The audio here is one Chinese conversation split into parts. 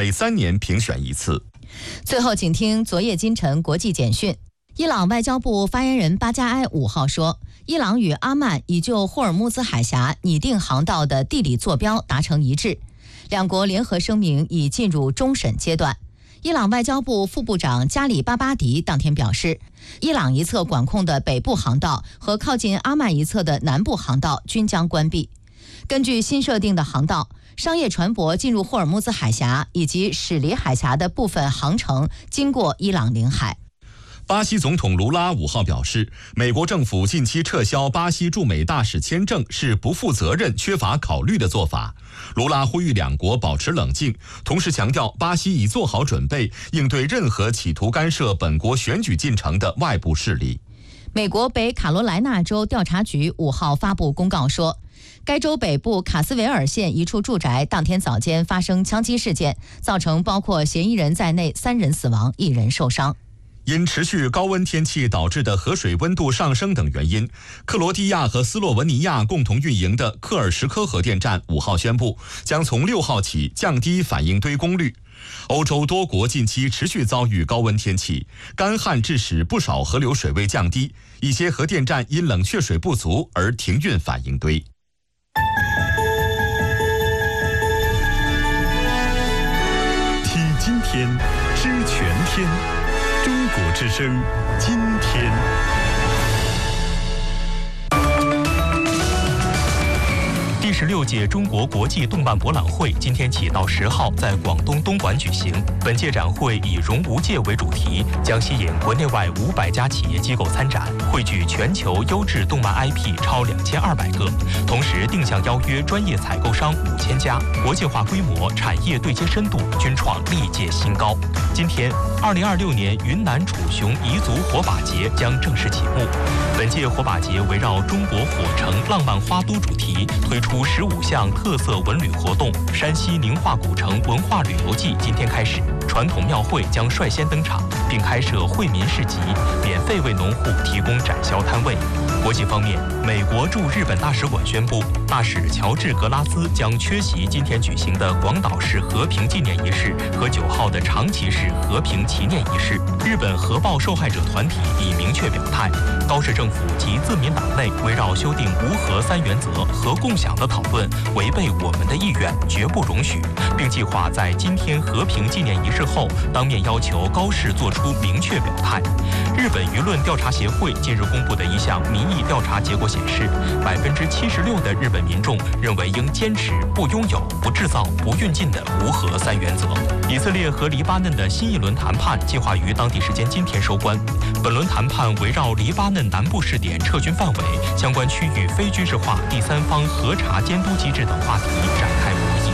每3年评选一次。 最后，请听昨夜今晨国际简讯。伊朗外交部发言人巴加埃5号说，伊朗与阿曼已就霍尔木兹海峡拟定航道的地理坐标达成一致，两国联合声明已进入终审阶段。伊朗外交部副部长加里巴巴迪当天表示，伊朗一侧管控的北部航道和靠近阿曼一侧的南部航道均将关闭。根据新设定的航道，商业船舶进入霍尔木兹海峡以及驶离海峡的部分航程经过伊朗领海。 巴西总统卢拉5号表示，美国政府近期撤销巴西驻美大使签证是不负责任、缺乏考虑的做法。卢拉呼吁两国保持冷静，同时强调巴西已做好准备，应对任何企图干涉本国选举进程的外部势力。 美国北卡罗来纳州调查局5号发布公告说，该州北部卡斯维尔县一处住宅当天早间发生枪击事件，造成包括嫌疑人在内3人死亡，1人受伤。 因持续高温天气导致的河水温度上升等原因，克罗地亚和斯洛文尼亚共同运营的科尔什科核电站5号宣布，将从6号起降低反应堆功率。欧洲多国近期持续遭遇高温天气，干旱致使不少河流水位降低，一些核电站因冷却水不足而停运反应堆。 听今天，知全天。中国之声，今天。 第16届中国国际动漫博览会今天起到10号在广东东莞举行。本届展会以“融无界”为主题，将吸引国内外500家企业机构参展，汇聚全球优质动漫 IP 超2200个，同时定向邀约专业采购商5000家，国际化规模、产业对接深度均创历届新高。今天，2026年云南楚雄彝族火把节将正式启幕。本届火把节围绕中国火城浪漫花都主题，推出15项特色文旅活动。山西宁化古城文化旅游季今天开始，传统庙会将率先登场，并开设惠民市集，免费为农户提供展销摊位。国际方面，美国驻日本大使馆宣布，大使乔治·格拉斯将缺席今天举行的广岛市和平纪念仪式和9号的长崎市和平祈念仪式。日本核爆受害者团体已明确表态，高市政府及自民党内围绕修订无核3原则和共享的讨论违背我们的意愿，绝不容许，并计划在今天和平纪念仪式后当面要求高市做出明确表态。日本舆论调查协会近日公布的一项民意调查结果显示，76%的日本民众认为应坚持不拥有、不制造、不运进的无核3原则。以色列和黎巴嫩的新一轮谈判计划于当地时间今天收官。本轮谈判围绕黎巴嫩南部试点撤军范围、相关区域非军事化第三方核查监督机制等话题展开博弈。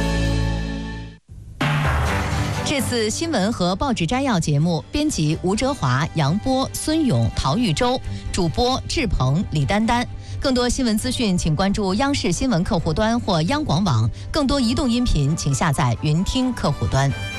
这次新闻和报纸摘要节目，编辑吴哲华、杨波、孙勇、陶玉洲，主播志鹏、李丹丹。更多新闻资讯，请关注央视新闻客户端或央广网。更多移动音频，请下载云听客户端。